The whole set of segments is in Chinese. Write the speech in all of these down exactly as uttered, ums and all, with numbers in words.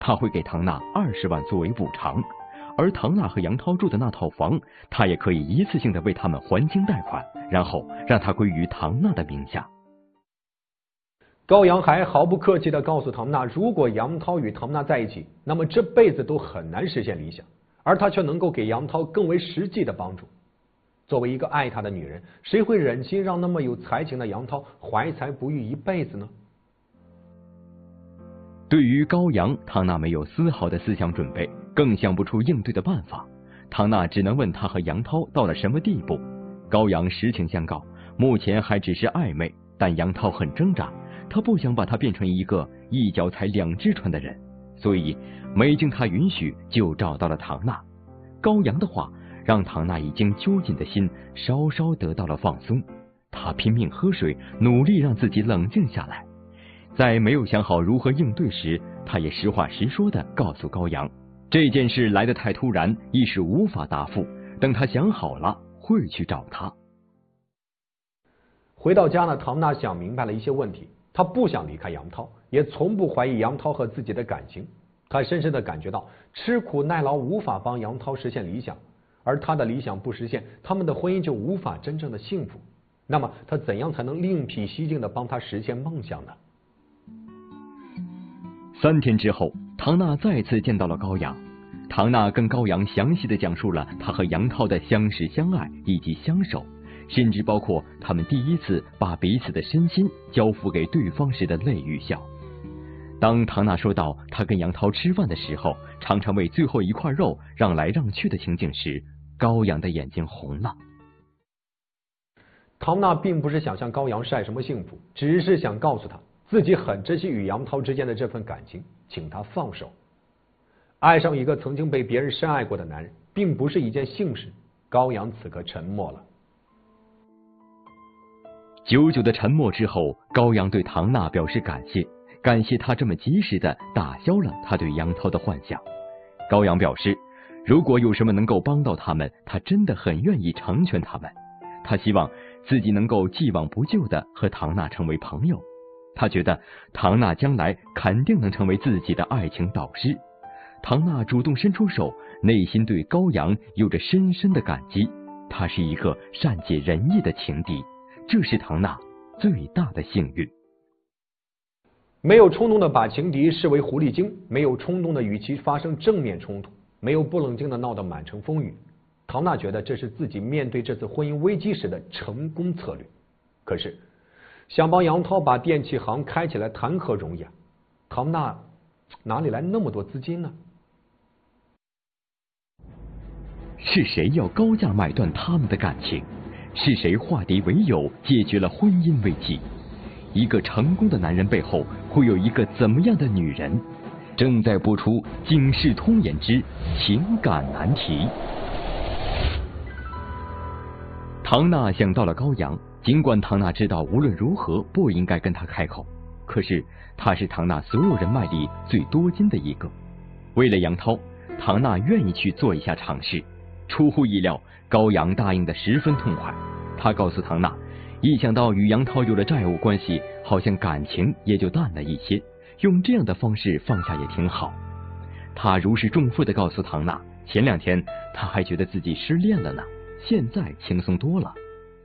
他会给唐娜二十万作为补偿，而唐娜和杨涛住的那套房，他也可以一次性的为他们还清贷款，然后让它归于唐娜的名下。 高阳还毫不客气地告诉唐娜，如果杨涛与唐娜在一起，那么这辈子都很难实现理想，而他却能够给杨涛更为实际的帮助。作为一个爱他的女人，谁会忍心让那么有才情的杨涛怀才不遇一辈子呢？ 对于高阳，唐娜没有丝毫的思想准备，更想不出应对的办法。唐娜只能问他和杨涛到了什么地步。高阳实情相告，目前还只是暧昧，但杨涛很挣扎，他不想把他变成一个一脚踩两只船的人，所以没经他允许就找到了唐娜。高阳的话让唐娜已经揪紧的心稍稍得到了放松，她拼命喝水，努力让自己冷静下来。在没有想好如何应对时，她也实话实说地告诉高阳，这件事来得太突然，一时无法答复，等她想好了会去找他。 回到家呢，唐娜想明白了一些问题，她不想离开杨涛，也从不怀疑杨涛和自己的感情。她深深地感觉到吃苦耐劳无法帮杨涛实现理想，而他的理想不实现，他们的婚姻就无法真正的幸福。那么他怎样才能另辟蹊径的帮他实现梦想呢？ 三天之后，唐娜再次见到了高阳。唐娜跟高阳详细的讲述了她和杨涛的相识相爱以及相守，甚至包括他们第一次把彼此的身心交付给对方时的泪与笑。当唐娜说到她跟杨涛吃饭的时候，常常为最后一块肉让来让去的情景时，高阳的眼睛红了。 唐娜并不是想向高阳晒什么幸福，只是想告诉他自己很珍惜与杨涛之间的这份感情，请他放手。爱上一个曾经被别人深爱过的男人，并不是一件幸事。高阳此刻沉默了。 久久的沉默之后，高阳对唐娜表示感谢，感谢他这么及时的打消了他对杨涛的幻想。高阳表示，如果有什么能够帮到他们，他真的很愿意成全他们。他希望自己能够既往不咎的和唐娜成为朋友。他觉得唐娜将来肯定能成为自己的爱情导师。唐娜主动伸出手，内心对高阳有着深深的感激。他是一个善解人意的情敌，这是唐娜最大的幸运。 没有冲动的把情敌视为狐狸精，没有冲动的与其发生正面冲突，没有不冷静的闹得满城风雨。唐娜觉得这是自己面对这次婚姻危机时的成功策略。可是想帮杨涛把电器行开起来谈何容易啊？唐娜哪里来那么多资金呢？ 是谁要高价买断他们的感情？是谁化敌为友，解决了婚姻危机？一个成功的男人背后会有一个怎么样的女人？正在播出《警世通言之情感难题》。唐娜想到了高阳，尽管唐娜知道无论如何不应该跟他开口，可是他是唐娜所有人脉里最多金的一个。为了杨涛，唐娜愿意去做一下尝试。出乎意料，高阳答应得十分痛快。他告诉唐娜，一想到与杨涛有了债务关系，好像感情也就淡了一些，用这样的方式放下也挺好。他如释重负地告诉唐娜，前两天他还觉得自己失恋了呢，现在轻松多了。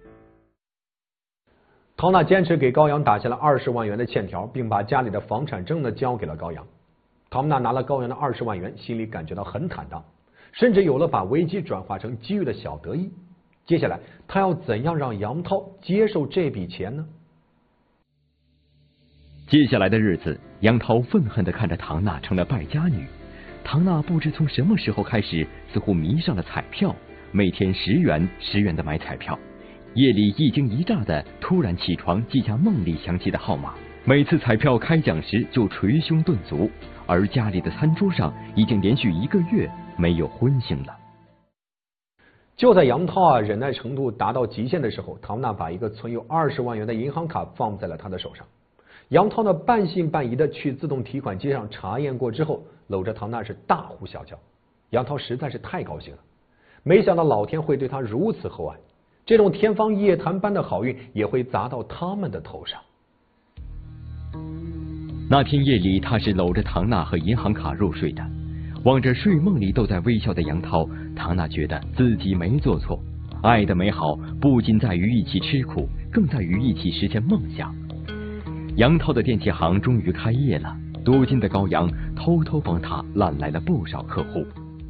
唐娜坚持给高阳打下了二十万元的欠条，并把家里的房产证呢交给了高阳。唐娜拿了高阳的二十万元，心里感觉到很坦荡，甚至有了把危机转化成机遇的小得意。接下来他要怎样让杨涛接受这笔钱呢？ 接下来的日子，杨涛愤恨地看着唐娜成了败家女。唐娜不知从什么时候开始，似乎迷上了彩票，每天十元十元的买彩票，夜里一惊一乍的突然起床记下梦里响起的号码，每次彩票开奖时就捶胸顿足，而家里的餐桌上已经连续一个月没有荤腥了。 就在杨涛啊忍耐程度达到极限的时候，唐娜把一个存有二十万元的银行卡放在了他的手上。杨涛呢半信半疑的去自动提款机上查验过之后，搂着唐娜是大呼小叫。杨涛实在是太高兴了，没想到老天会对他如此厚爱，这种天方夜谭般的好运也会砸到他们的头上。 那天夜里，他是搂着唐娜和银行卡入睡的。望着睡梦里都在微笑的杨涛，唐娜觉得自己没做错。爱的美好不仅在于一起吃苦，更在于一起实现梦想。杨涛的电器行终于开业了，多金的高阳偷偷帮他揽来了不少客户。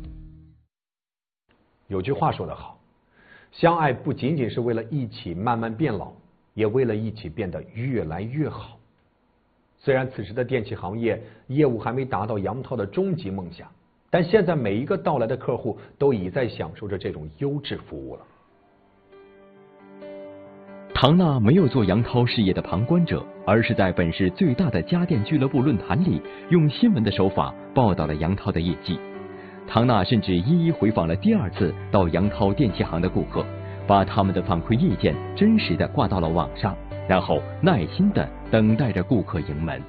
有句话说得好，相爱不仅仅是为了一起慢慢变老，也为了一起变得越来越好。虽然此时的电器行业业务还没达到杨涛的终极梦想，但现在每一个到来的客户都已在享受着这种优质服务了。 唐娜没有做杨涛事业的旁观者，而是在本市最大的家电俱乐部论坛里，用新闻的手法报道了杨涛的业绩。唐娜甚至一一回访了第二次到杨涛电器行的顾客，把他们的反馈意见真实的挂到了网上，然后耐心的等待着顾客迎门。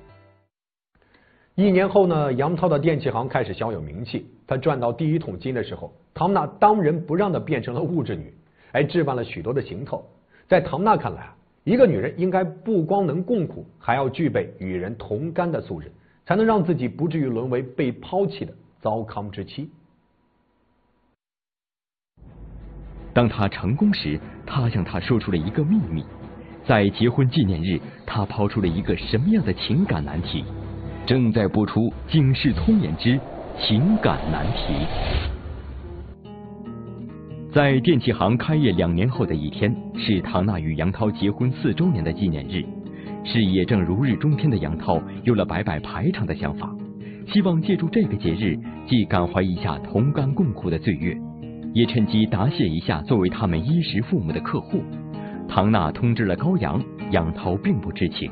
一年后呢，杨涛的电器行开始小有名气。他赚到第一桶金的时候，唐娜当仁不让的变成了物质女，还置办了许多的行头。在唐娜看来啊，一个女人应该不光能共苦，还要具备与人同甘的素质，才能让自己不至于沦为被抛弃的糟糠之妻。 当他成功时，他向他说出了一个秘密。在结婚纪念日，他抛出了一个什么样的情感难题？正在播出《警世通言之情感难题》。在电器行开业两年后的一天，是唐娜与杨涛结婚四周年的纪念日。事业正如日中天的杨涛有了摆摆排场的想法，希望借助这个节日，既感怀一下同甘共苦的岁月，也趁机答谢一下作为他们衣食父母的客户。唐娜通知了高阳，杨涛并不知情。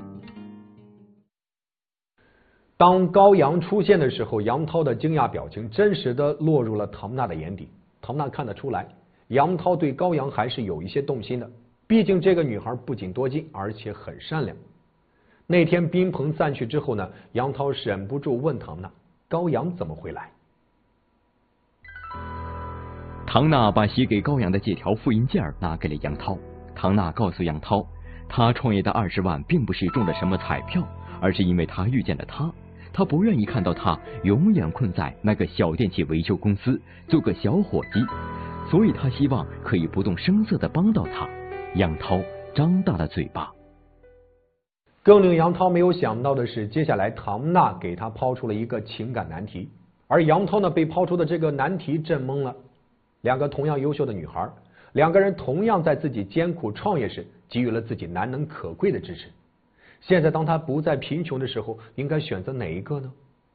当高阳出现的时候，杨涛的惊讶表情真实的落入了唐娜的眼底。唐娜看得出来，杨涛对高阳还是有一些动心的，毕竟这个女孩不仅多金，而且很善良。那天宾朋散去之后呢，杨涛忍不住问唐娜，高阳怎么会来？ 唐娜把写给高阳的借条复印件拿给了杨涛。唐娜告诉杨涛，他创业的二十万并不是中了什么彩票，而是因为他遇见了他。他不愿意看到他永远困在那个小电器维修公司做个小伙计，所以他希望可以不动声色地帮到他。杨涛张大了嘴巴。 更令杨涛没有想到的是，接下来唐娜给他抛出了一个情感难题，而杨涛呢，被抛出的这个难题震懵了。两个同样优秀的女孩，两个人同样在自己艰苦创业时给予了自己难能可贵的支持。现在当他不再贫穷的时候，应该选择哪一个呢？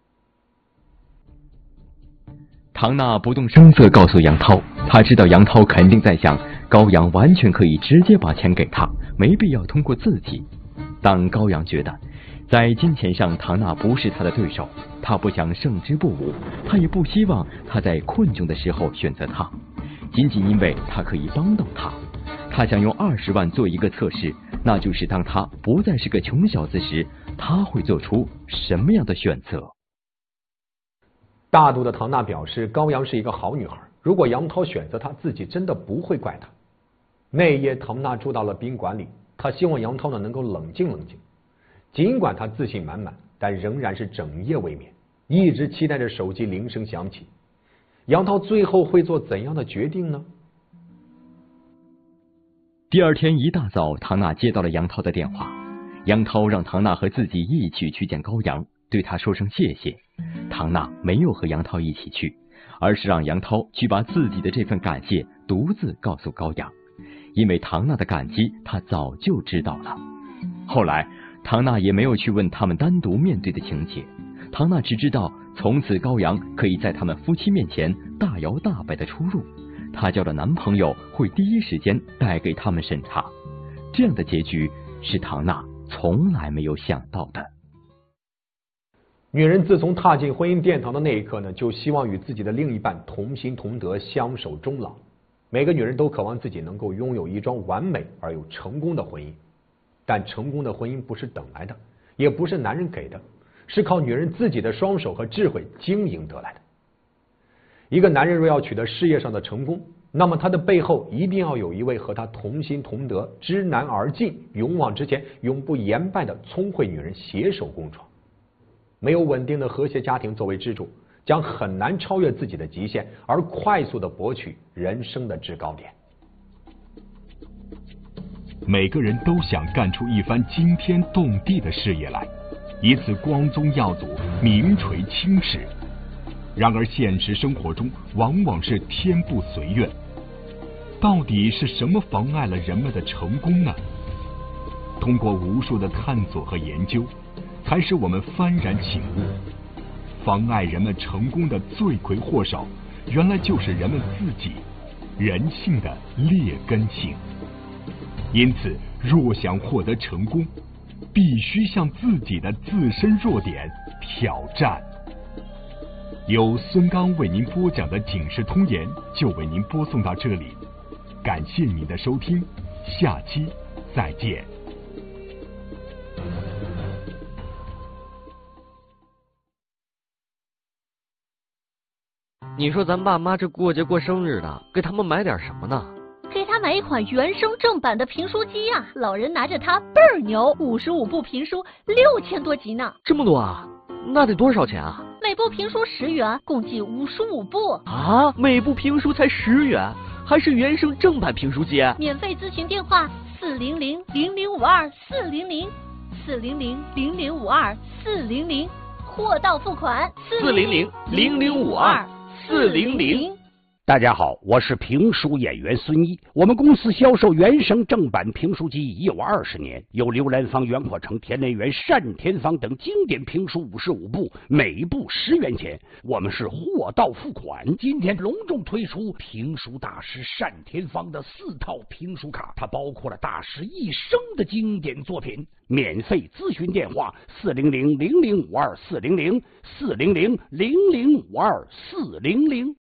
唐娜不动声色告诉杨涛，他知道杨涛肯定在想，高阳完全可以直接把钱给他，没必要通过自己。但高阳觉得，在金钱上唐娜不是他的对手，他不想胜之不武，他也不希望他在困窘的时候选择他，仅仅因为他可以帮到他。他想用二十万做一个测试，那就是当他不再是个穷小子时，他会做出什么样的选择。 大度的唐娜表示，高阳是一个好女孩，如果杨涛选择她，自己真的不会怪她。那夜唐娜住到了宾馆里，她希望杨涛呢能够冷静冷静。尽管她自信满满，但仍然是整夜未眠，一直期待着手机铃声响起。杨涛最后会做怎样的决定呢？ 第二天一大早，唐娜接到了杨涛的电话。杨涛让唐娜和自己一起去见高阳，对他说声谢谢。唐娜没有和杨涛一起去，而是让杨涛去把自己的这份感谢独自告诉高阳，因为唐娜的感激他早就知道了。后来唐娜也没有去问他们单独面对的情节，唐娜只知道从此高阳可以在他们夫妻面前大摇大摆的出入，她交的男朋友会第一时间带给他们审查。这样的结局是唐娜从来没有想到的。 女人自从踏进婚姻殿堂的那一刻呢，就希望与自己的另一半同心同德，相守终老。每个女人都渴望自己能够拥有一桩完美而又成功的婚姻，但成功的婚姻不是等来的，也不是男人给的，是靠女人自己的双手和智慧经营得来的。一个男人若要取得事业上的成功，那么他的背后一定要有一位和他同心同德、知难而进、勇往直前、永不言败的聪慧女人携手共创。 没有稳定的和谐家庭作为支柱，将很难超越自己的极限，而快速的博取人生的制高点。 每个人都想干出一番惊天动地的事业来，以此光宗耀祖、名垂青史。然而现实生活中往往是天不随愿，到底是什么妨碍了人们的成功呢？通过无数的探索和研究，才使我们幡然醒悟，妨碍人们成功的罪魁祸首，原来就是人们自己，人性的劣根性。因此，若想获得成功，必须向自己的自身弱点挑战。由孙刚为您播讲的《警世通言》就为您播送到这里，感谢您的收听，下期再见。 你说咱爸妈这过节过生日的，给他们买点什么呢？ 给他买一款原声正版的评书机呀、啊，老人拿着它倍儿牛，五十五部评书，六千多集呢。 这么多啊？那得多少钱啊？ 每部评书十元，共计五十五部。 啊，每部评书才十元，还是原声正版评书机？ 免费咨询电话：四零零零零五二四零零，四零零零零五二四零零，货到付款。 四零零零零五二四零零。 大家好，我是评书演员孙一。我们公司销售原声正版评书机已有二十年，有刘兰芳、袁阔成、田连元、单田芳等经典评书五十五部，每部十元钱。我们是货到付款。今天隆重推出评书大师单田芳的四套评书卡，它包括了大师一生的经典作品。免费咨询电话：四零零零零五二四零零，四零零零零五二四零零。